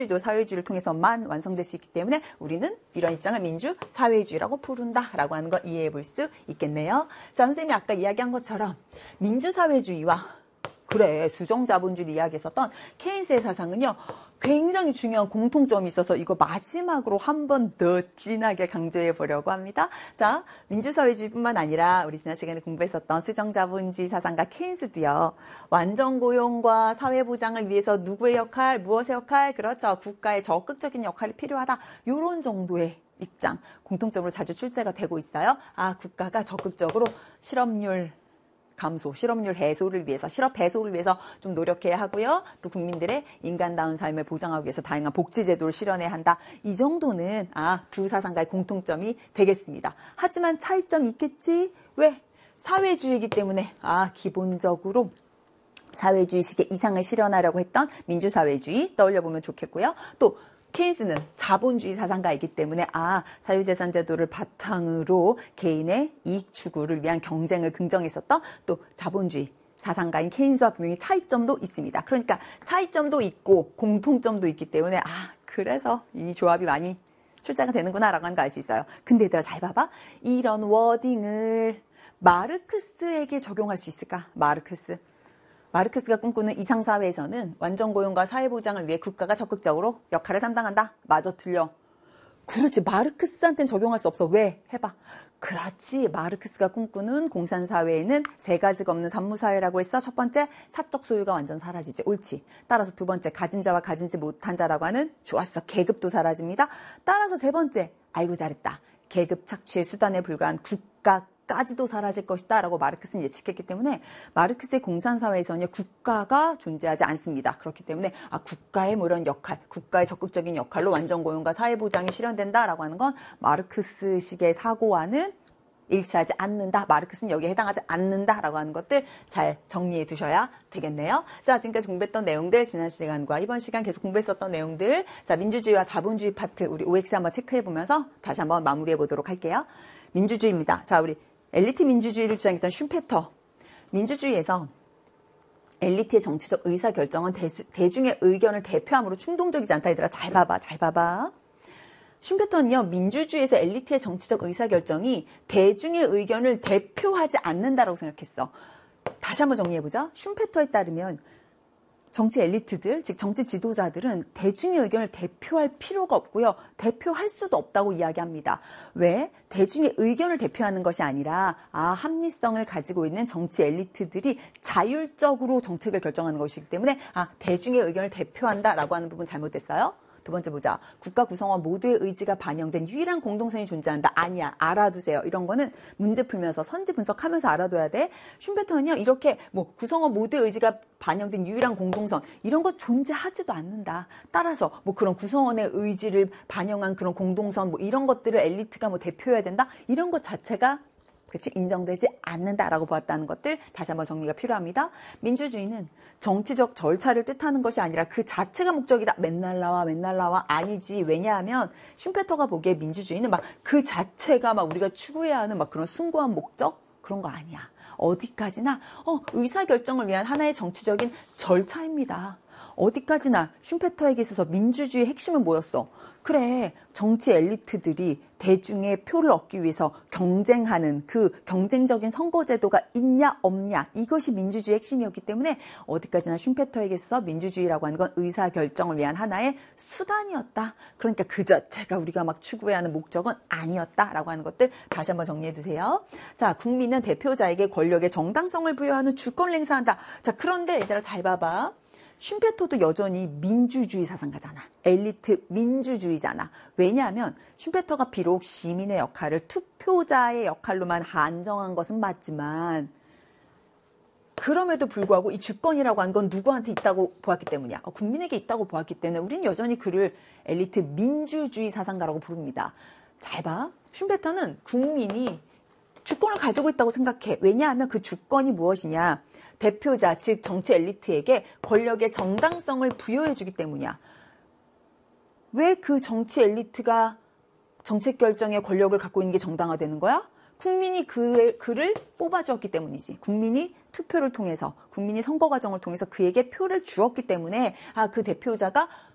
도 사회주의를 통해서만 완성될 수 있기 때문에 우리는 이런 입장을 민주사회주의라고 부른다라고 하는 걸 이해해 볼 수 있겠네요. 자, 선생님이 아까 이야기한 것처럼 민주사회주의와 그래 수정자본주의를 이야기했었던 케인스의 사상은요. 굉장히 중요한 공통점이 있어서 이거 마지막으로 한 번 더 진하게 강조해 보려고 합니다. 자, 민주사회주의뿐만 아니라 우리 지난 시간에 공부했었던 수정자본주의 사상가 케인스도요. 완전고용과 사회보장을 위해서 누구의 역할, 무엇의 역할, 그렇죠. 국가의 적극적인 역할이 필요하다. 이런 정도의 입장, 공통점으로 자주 출제가 되고 있어요. 아, 국가가 적극적으로 실업률 감소, 실업률 해소를 위해서, 실업 해소를 위해서 좀 노력해야 하고요. 또 국민들의 인간다운 삶을 보장하기 위해서 다양한 복지제도를 실현해야 한다. 이 정도는 두 사상가의 공통점이 되겠습니다. 하지만 차이점이 있겠지? 왜? 사회주의이기 때문에 기본적으로 사회주의식의 이상을 실현하려고 했던 민주사회주의 떠올려보면 좋겠고요. 또 케인스는 자본주의 사상가이기 때문에 사유재산 제도를 바탕으로 개인의 이익 추구를 위한 경쟁을 긍정했었던 또 자본주의 사상가인 케인스와 분명히 차이점도 있습니다. 그러니까 차이점도 있고 공통점도 있기 때문에 그래서 이 조합이 많이 출제가 되는구나 라고 하는 거 알 수 있어요. 근데 얘들아 잘 봐봐. 이런 워딩을 마르크스에게 적용할 수 있을까? 마르크스가 꿈꾸는 이상사회에서는 완전고용과 사회보장을 위해 국가가 적극적으로 역할을 담당한다. 맞아, 틀려. 그렇지, 마르크스한테는 적용할 수 없어. 왜? 해봐. 그렇지, 마르크스가 꿈꾸는 공산사회에는 세 가지가 없는 산무사회라고 했어. 첫 번째, 사적 소유가 완전 사라지지. 옳지. 따라서 두 번째, 가진 자와 가진지 못한 자라고 하는 좋았어. 계급도 사라집니다. 따라서 세 번째, 아이고 잘했다. 계급 착취의 수단에 불과한 국가까지도 사라질 것이다 라고 마르크스는 예측했기 때문에 마르크스의 공산사회에서는 국가가 존재하지 않습니다. 그렇기 때문에 국가의 뭐 이런 역할, 국가의 적극적인 역할로 완전고용과 사회보장이 실현된다라고 하는 건 마르크스식의 사고와는 일치하지 않는다. 마르크스는 여기에 해당하지 않는다라고 하는 것들 잘 정리해 두셔야 되겠네요. 자, 지금까지 공부했던 내용들, 지난 시간과 이번 시간 계속 공부했었던 내용들, 자, 민주주의와 자본주의 파트 우리 OX 한번 체크해 보면서 다시 한번 마무리해 보도록 할게요. 민주주의입니다. 자, 우리 엘리트 민주주의를 주장했던 슌페터. 민주주의에서 엘리트의 정치적 의사결정은 대중의 의견을 대표함으로 충동적이지 않다. 얘들아 잘 봐봐. 슌페터는요. 민주주의에서 엘리트의 정치적 의사결정이 대중의 의견을 대표하지 않는다라고 생각했어. 다시 한번 정리해보자. 슌페터에 따르면 정치 엘리트들, 즉 정치 지도자들은 대중의 의견을 대표할 필요가 없고요. 대표할 수도 없다고 이야기합니다. 왜? 대중의 의견을 대표하는 것이 아니라 합리성을 가지고 있는 정치 엘리트들이 자율적으로 정책을 결정하는 것이기 때문에 대중의 의견을 대표한다라고 하는 부분 잘못됐어요. 두 번째 보자. 국가 구성원 모두의 의지가 반영된 유일한 공동선이 존재한다. 아니야. 알아두세요. 이런 거는 문제 풀면서 선지 분석하면서 알아둬야 돼. 슌페터는요. 이렇게 구성원 모두의 의지가 반영된 유일한 공동선 이런 거 존재하지도 않는다. 따라서 그런 구성원의 의지를 반영한 그런 공동선 이런 것들을 엘리트가 대표해야 된다. 이런 것 자체가 인정되지 않는다라고 보았다는 것들 다시 한번 정리가 필요합니다. 민주주의는 정치적 절차를 뜻하는 것이 아니라 그 자체가 목적이다. 맨날 나와 아니지. 왜냐하면 슌페터가 보기에 민주주의는 그 자체가 우리가 추구해야 하는 그런 숭고한 목적 그런 거 아니야. 어디까지나 의사결정을 위한 하나의 정치적인 절차입니다. 어디까지나 슌페터에게 있어서 민주주의의 핵심은 뭐였어? 그래, 정치 엘리트들이 대중의 표를 얻기 위해서 경쟁하는 그 경쟁적인 선거제도가 있냐 없냐 이것이 민주주의의 핵심이었기 때문에 어디까지나 슌페터에게 있어서 민주주의라고 하는 건 의사결정을 위한 하나의 수단이었다. 그러니까 그 자체가 우리가 추구해야 하는 목적은 아니었다라고 하는 것들 다시 한번 정리해 두세요. 자, 국민은 대표자에게 권력의 정당성을 부여하는 주권을 행사한다. 자, 그런데 얘들아 잘 봐봐. 슌페터도 여전히 민주주의 사상가잖아. 엘리트 민주주의잖아. 왜냐하면 슌페터가 비록 시민의 역할을 투표자의 역할로만 한정한 것은 맞지만 그럼에도 불구하고 이 주권이라고 한 건 누구한테 있다고 보았기 때문이야. 국민에게 있다고 보았기 때문에 우린 여전히 그를 엘리트 민주주의 사상가라고 부릅니다. 잘 봐. 슌페터는 국민이 주권을 가지고 있다고 생각해. 왜냐하면 그 주권이 무엇이냐. 대표자, 즉 정치 엘리트에게 권력의 정당성을 부여해주기 때문이야. 왜 그 정치 엘리트가 정책 결정의 권력을 갖고 있는 게 정당화되는 거야? 국민이 그를 뽑아주었기 때문이지. 국민이 투표를 통해서, 국민이 선거 과정을 통해서 그에게 표를 주었기 때문에 그 대표자가